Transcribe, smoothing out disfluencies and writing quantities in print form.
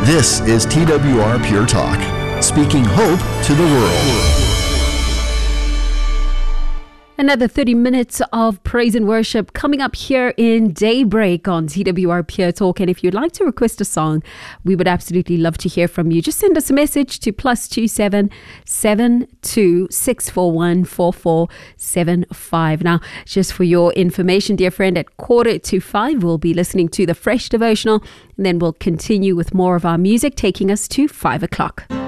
This is TWR Pure Talk, speaking hope to the world. Another 30 minutes of praise and worship coming up here in Daybreak on TWR Pure Talk. And if you'd like to request a song, we would absolutely love to hear from you. Just send us a message to +27 72 641 4475. Now, just for your information, dear friend, at 4:45, we'll be listening to the Fresh Devotional, and then we'll continue with more of our music, taking us to 5 o'clock.